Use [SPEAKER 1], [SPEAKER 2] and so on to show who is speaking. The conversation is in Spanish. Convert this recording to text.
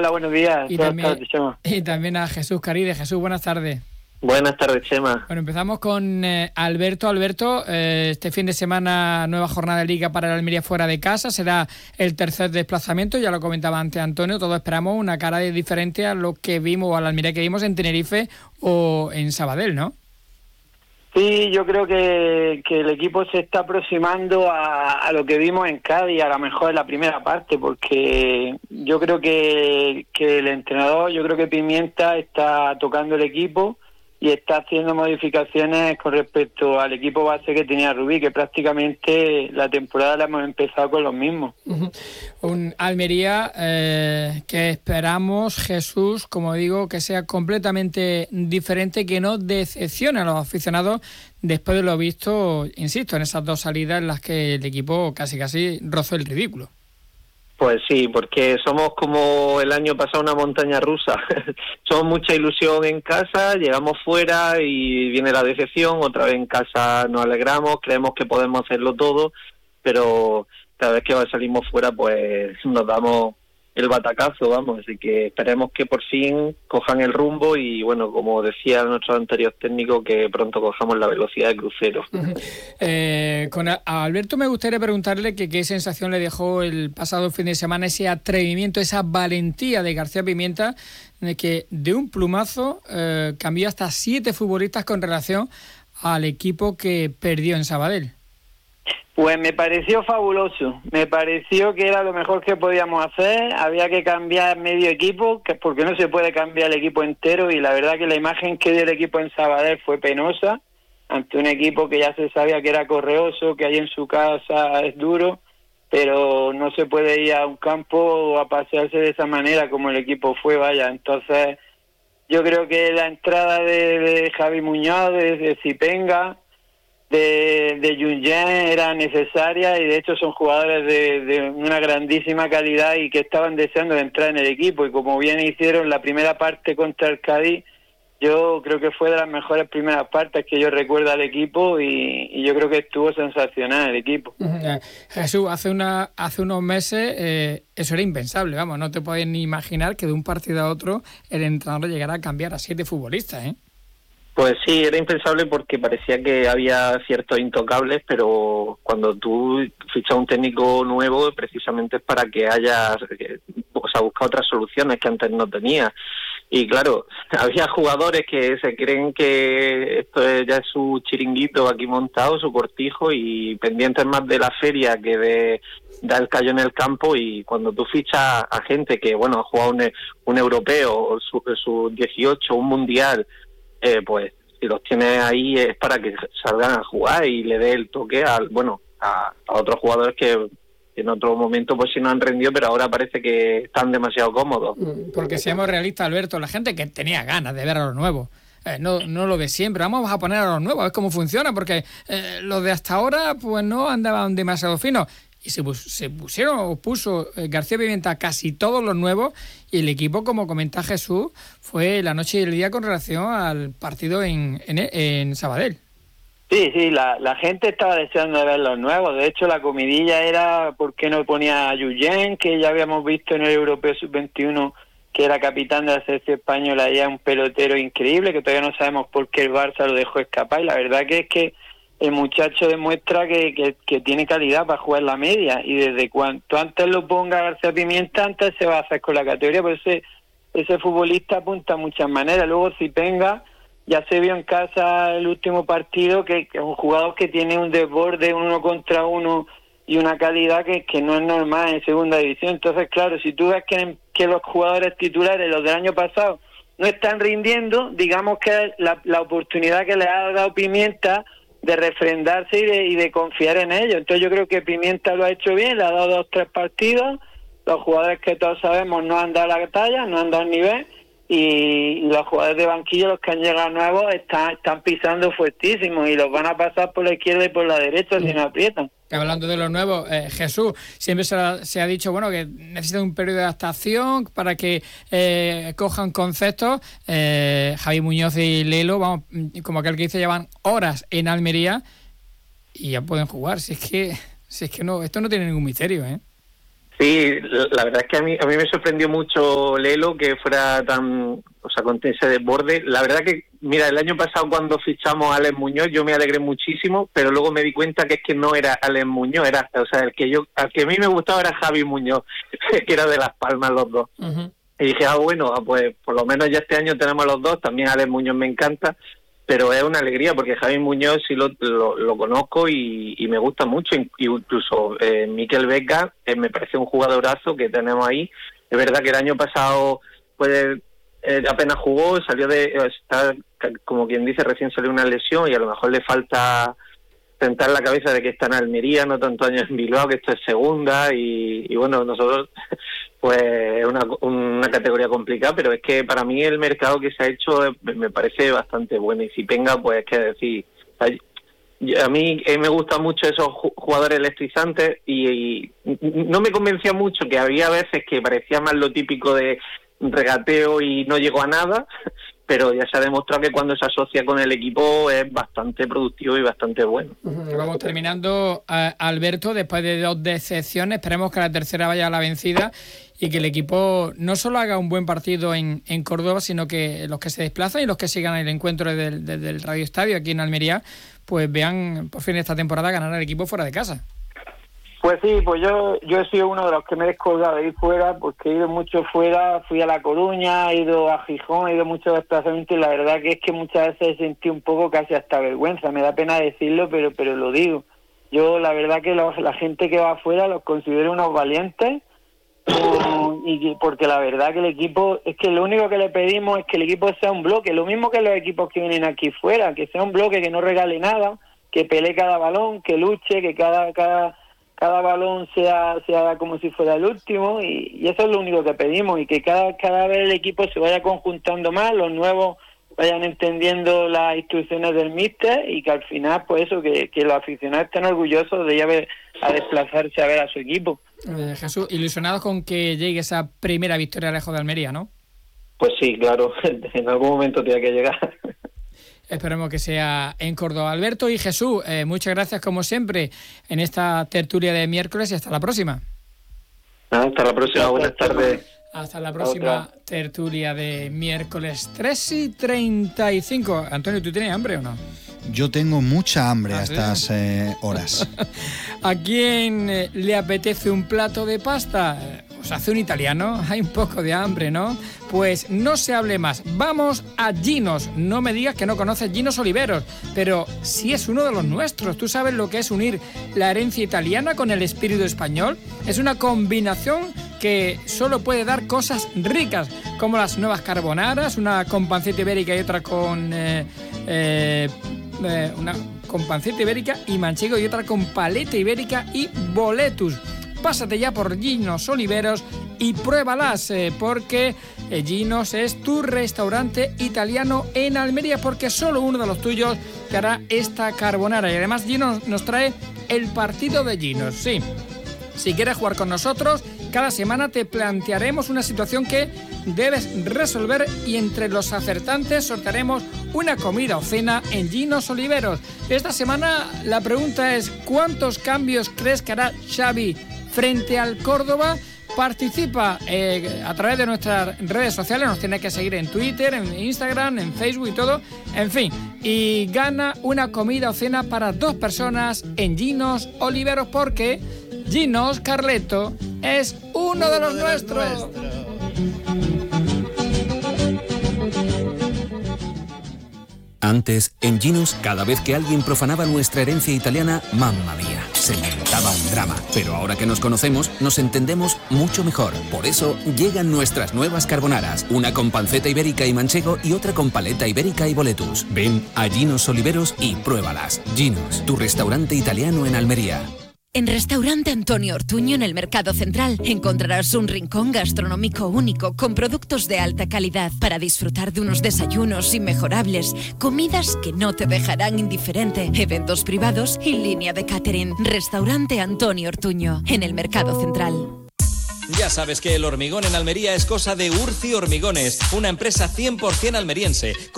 [SPEAKER 1] Hola, buenos días.
[SPEAKER 2] Y también a Jesús Caride. Jesús, buenas tardes.
[SPEAKER 3] Buenas tardes, Chema.
[SPEAKER 2] Bueno, empezamos con Alberto. Alberto, este fin de semana nueva jornada de Liga para el Almería fuera de casa. Será el tercer desplazamiento, ya lo comentaba antes Antonio. Todos esperamos una cara diferente a lo que vimos, o a la Almería que vimos en Tenerife o en Sabadell, ¿no?
[SPEAKER 1] Sí, yo creo que el equipo se está aproximando a lo que vimos en Cádiz, a lo mejor en la primera parte, porque yo creo que el entrenador, yo creo que Pimienta está tocando el equipo y está haciendo modificaciones con respecto al equipo base que tenía Rubí, que prácticamente la temporada la hemos empezado con los mismos.
[SPEAKER 2] Un Almería que esperamos, Jesús, como digo, que sea completamente diferente, que no decepcione a los aficionados después de lo visto, insisto, en esas dos salidas en las que el equipo casi rozó el ridículo.
[SPEAKER 3] Pues sí, porque somos como el año pasado una montaña rusa. Somos mucha ilusión en casa, llegamos fuera y viene la decepción, otra vez en casa nos alegramos, creemos que podemos hacerlo todo, pero cada vez que salimos fuera pues nos damos el batacazo, vamos, así que esperemos que por fin cojan el rumbo y bueno, como decía nuestro anterior técnico, que pronto cojamos la velocidad de crucero.
[SPEAKER 2] Con Alberto me gustaría preguntarle que qué sensación le dejó el pasado fin de semana ese atrevimiento, esa valentía de García Pimienta, de que de un plumazo cambió hasta 7 futbolistas con relación al equipo que perdió en Sabadell.
[SPEAKER 1] Pues me pareció fabuloso, me pareció que era lo mejor que podíamos hacer, había que cambiar medio equipo, porque no se puede cambiar el equipo entero, y la verdad que la imagen que dio el equipo en Sabadell fue penosa, ante un equipo que ya se sabía que era correoso, que ahí en su casa es duro, pero no se puede ir a un campo a pasearse de esa manera como el equipo fue, vaya. Entonces yo creo que la entrada de Javi Muñoz, de Zipenga, de Junyen era necesaria, y de hecho son jugadores de una grandísima calidad y que estaban deseando de entrar en el equipo, y como bien hicieron la primera parte contra el Cádiz, yo creo que fue de las mejores primeras partes que yo recuerdo al equipo, y yo creo que estuvo sensacional el equipo.
[SPEAKER 2] Jesús, hace unos meses eso era impensable, vamos, no te puedes ni imaginar que de un partido a otro el entrenador llegara a cambiar a 7 futbolistas, ¿eh?
[SPEAKER 3] Pues sí, era impensable porque parecía que había ciertos intocables, pero cuando tú fichas un técnico nuevo, precisamente es para que haya, buscar otras soluciones que antes no tenía. Y claro, había jugadores que se creen que esto ya es su chiringuito aquí montado, su cortijo, y pendientes más de la feria que de dar el callo en el campo. Y cuando tú fichas a gente que, bueno, ha jugado un europeo, su 18, un mundial, pues si los tienes ahí es para que salgan a jugar y le dé el toque a otros jugadores que en otro momento pues sí no han rendido, pero ahora parece que están demasiado cómodos.
[SPEAKER 2] Porque seamos realistas, Alberto, la gente que tenía ganas de ver a los nuevos, no lo de siempre, vamos a poner a los nuevos, a ver cómo funciona, porque los de hasta ahora pues no andaban demasiado finos. Y se puso García Pimienta casi todos los nuevos, y el equipo, como comenta Jesús, fue la noche y el día con relación al partido en Sabadell.
[SPEAKER 1] Sí, la gente estaba deseando de ver los nuevos. De hecho, la comidilla era ¿por qué no ponía a Junyen, que ya habíamos visto en el Europeo Sub-21, que era capitán de la selección española, y es un pelotero increíble, que todavía no sabemos por qué el Barça lo dejó escapar, y la verdad que es que el muchacho demuestra que tiene calidad para jugar la media, y desde cuanto antes lo ponga García Pimienta, antes se va a hacer con la categoría. Por ese futbolista apunta a muchas maneras. Luego Zipenga ya se vio en casa el último partido, que es un jugador que tiene un desborde, un 1 contra 1 y una calidad que no es normal en segunda división. Entonces, claro, si tú ves que los jugadores titulares, los del año pasado, no están rindiendo, digamos que la oportunidad que le ha dado Pimienta de refrendarse y de confiar en ellos. Entonces yo creo que Pimienta lo ha hecho bien, le ha dado 2-3 partidos, los jugadores que todos sabemos no han dado la talla, no han dado el nivel, y los jugadores de banquillo, los que han llegado nuevos, están pisando fuertísimos, y los van a pasar por la izquierda y por la derecha si no aprietan.
[SPEAKER 2] Hablando de los nuevos, Jesús, siempre se ha dicho que necesita un periodo de adaptación para que cojan conceptos. Javi Muñoz y Lelo, vamos, como aquel que dice, llevan horas en Almería y ya pueden jugar. Si es que no, esto no tiene ningún misterio, ¿eh?
[SPEAKER 3] Sí, la verdad es que a mí me sorprendió mucho Lelo que fuera tan, con ese desborde. La verdad que, mira, el año pasado cuando fichamos a Alex Muñoz yo me alegré muchísimo, pero luego me di cuenta que es que no era Alex Muñoz, era, al que a mí me gustaba era Javi Muñoz, que era de Las Palmas los dos. Uh-huh. Y dije, bueno, pues por lo menos ya este año tenemos los dos, también Alex Muñoz me encanta, pero es una alegría porque Javi Muñoz sí lo conozco y me gusta mucho, incluso Mikel Vega me parece un jugadorazo que tenemos ahí. Es verdad que el año pasado pues apenas jugó, está como quien dice, recién salió una lesión y a lo mejor le falta sentar la cabeza de que está en Almería, no tantos años en Bilbao, que esto es segunda y bueno, nosotros pues es una categoría complicada, pero es que para mí el mercado que se ha hecho me parece bastante bueno y si venga, pues es que decir, a mí me gustan mucho esos jugadores electrizantes y no me convencía mucho, que había veces que parecía más lo típico de regateo y no llegó a nada, pero ya se ha demostrado que cuando se asocia con el equipo es bastante productivo y bastante bueno.
[SPEAKER 2] Vamos terminando, Alberto, después de 2 decepciones, esperemos que la tercera vaya a la vencida y que el equipo no solo haga un buen partido en Córdoba, sino que los que se desplazan y los que sigan el encuentro desde el Radio Estadio aquí en Almería, pues vean por fin esta temporada ganar al equipo fuera de casa.
[SPEAKER 1] Pues sí, pues yo he sido uno de los que me he descolgado de ir fuera, porque he ido mucho fuera, fui a La Coruña, he ido a Gijón, he ido muchos desplazamientos y la verdad que es que muchas veces sentí un poco casi hasta vergüenza, me da pena decirlo, pero lo digo. Yo la verdad que la gente que va afuera los considero unos valientes, porque la verdad que el equipo, es que lo único que le pedimos es que el equipo sea un bloque, lo mismo que los equipos que vienen aquí fuera, que sea un bloque, que no regale nada, que pelee cada balón, que luche, que cada balón sea como si fuera el último y eso es lo único que pedimos y que cada vez el equipo se vaya conjuntando más, los nuevos vayan entendiendo las instrucciones del míster y que al final pues eso, que los aficionados estén orgullosos de ir a desplazarse a ver a su equipo.
[SPEAKER 2] Jesús, ilusionados con que llegue esa primera victoria lejos de Almería, ¿no?
[SPEAKER 3] Pues sí, claro, en algún momento tiene que llegar.
[SPEAKER 2] Esperemos que sea en Córdoba. Alberto y Jesús, muchas gracias como siempre en esta tertulia de miércoles y hasta la próxima.
[SPEAKER 3] Hasta la próxima, buenas tardes.
[SPEAKER 2] Hasta la próxima tertulia de miércoles 3:35. Antonio, ¿tú tienes hambre o no?
[SPEAKER 4] Yo tengo mucha hambre a estas horas.
[SPEAKER 2] ¿A quién le apetece un plato de pasta? ¿Os hace un italiano? Hay un poco de hambre, ¿no? Pues no se hable más. Vamos a Ginos. No me digas que no conoces Ginos Oliveros, pero sí es uno de los nuestros. ¿Tú sabes lo que es unir la herencia italiana con el espíritu español? Es una combinación que solo puede dar cosas ricas, como las nuevas carbonaras, una con panceta ibérica y otra con panceta ibérica y manchego y otra con paleta ibérica y boletus. Pásate ya por Ginos Oliveros y pruébalas, porque Ginos es tu restaurante italiano en Almería, porque solo uno de los tuyos te hará esta carbonara. Y además Ginos nos trae el partido de Ginos. Sí, si quieres jugar con nosotros, cada semana te plantearemos una situación que debes resolver y entre los acertantes sortearemos una comida o cena en Ginos Oliveros. Esta semana la pregunta es: ¿cuántos cambios crees que hará Xavi frente al Córdoba? Participa a través de nuestras redes sociales, nos tienes que seguir en Twitter, en Instagram, en Facebook y todo, en fin, y gana una comida o cena para 2 personas en Ginos Oliveros, porque Ginos, Carleto, es uno de los nuestros.
[SPEAKER 5] Antes, en Ginos, cada vez que alguien profanaba nuestra herencia italiana, mamma mía, se montaba un drama. Pero ahora que nos conocemos, nos entendemos mucho mejor. Por eso, llegan nuestras nuevas carbonaras, una con panceta ibérica y manchego y otra con paleta ibérica y boletus. Ven a Ginos Oliveros y pruébalas. Ginos, tu restaurante italiano en Almería.
[SPEAKER 6] En Restaurante Antonio Ortuño, en el Mercado Central, encontrarás un rincón gastronómico único con productos de alta calidad para disfrutar de unos desayunos inmejorables, comidas que no te dejarán indiferente, eventos privados y línea de catering. Restaurante Antonio Ortuño, en el Mercado Central.
[SPEAKER 7] Ya sabes que el hormigón en Almería es cosa de Urci Hormigones, una empresa 100% almeriense.